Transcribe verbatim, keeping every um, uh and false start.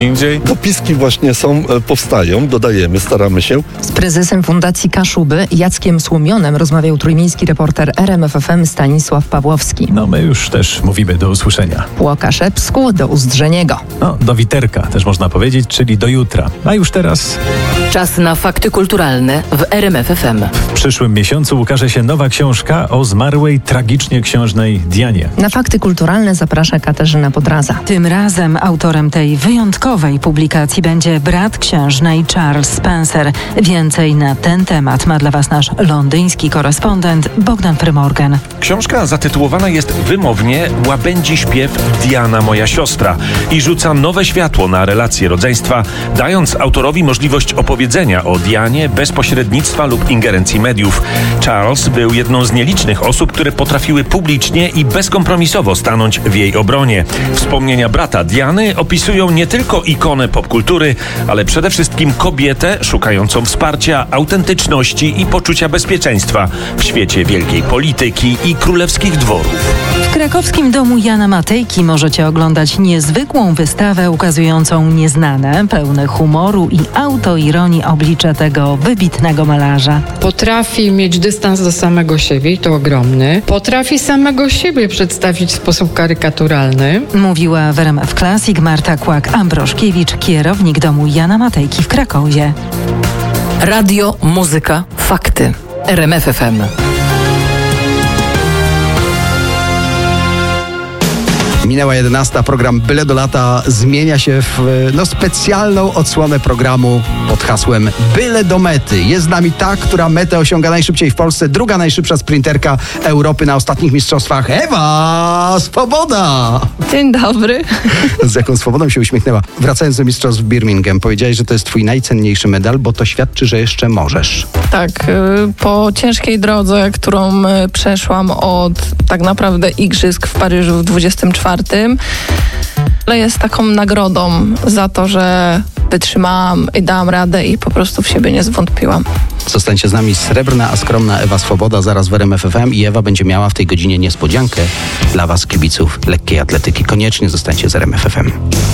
Indziej. Dopiski właśnie są, powstają, dodajemy, staramy się. Z prezesem Fundacji Kaszuby Jackiem Słomionem rozmawiał trójmiejski reporter R M F F M Stanisław Pawłowski. No my już też mówimy do usłyszenia. W Łukaszewsku do Uzdrzeniego. No, do Witerka też można powiedzieć, czyli do jutra. A już teraz... Czas na fakty kulturalne w R M F F M. W przyszłym miesiącu ukaże się nowa książka o zmarłej tragicznie księżnej Dianie. Na fakty kulturalne zaprasza Katarzyna Podraza. Tym razem autorem tej wyjątkowej publikacji będzie brat księżnej Charles Spencer. Więcej na ten temat ma dla Was nasz londyński korespondent Bogdan Prymorgan. Książka zatytułowana jest wymownie Łabędzi śpiew Diana, moja siostra i rzuca nowe światło na relacje rodzeństwa, dając autorowi możliwość opowiedzenia o Dianie bez pośrednictwa lub ingerencji mediów. Charles był jedną z nielicznych osób, które potrafiły publicznie i bezkompromisowo stanąć w jej obronie. Wspomnienia brata Diany opisują nie tylko ikonę popkultury, ale przede wszystkim kobietę szukającą wsparcia, autentyczności i poczucia bezpieczeństwa w świecie wielkiej polityki i królewskich dworów. W krakowskim domu Jana Matejki możecie oglądać niezwykłą wystawę ukazującą nieznane, pełne humoru i autoironii oblicze tego wybitnego malarza. Potrafi mieć dystans do samego siebie i to ogromny. Potrafi samego siebie przedstawić w sposób karykaturalny. Mówiła w R M F Classic Marta Kłak-Ambrożkiewicz, kierownik domu Jana Matejki w Krakowie. Radio, muzyka, fakty. R M F F M. Minęła jedenasta, program Byle do lata zmienia się w no, specjalną odsłonę programu pod hasłem Byle do mety. Jest z nami ta, która metę osiąga najszybciej w Polsce, druga najszybsza sprinterka Europy na ostatnich mistrzostwach, Ewa Swoboda! Dzień dobry. Z jaką swobodą się uśmiechnęła. Wracając do mistrzostw w Birmingham, powiedziałeś, że to jest twój najcenniejszy medal, bo to świadczy, że jeszcze możesz. Tak, po ciężkiej drodze, którą przeszłam od tak naprawdę igrzysk w Paryżu w dwudziestym czwartym, ale jest taką nagrodą za to, że wytrzymałam i dałam radę i po prostu w siebie nie zwątpiłam. Zostańcie z nami, srebrna, a skromna Ewa Swoboda zaraz w R M F F M i Ewa będzie miała w tej godzinie niespodziankę dla Was, kibiców lekkiej atletyki. Koniecznie zostańcie z R M F F M.